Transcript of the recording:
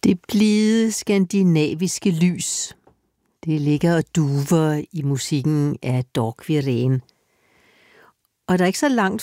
Det blide skandinaviske lys. Det ligger og duver i musikken af Dork Wirén. Og der er ikke så langt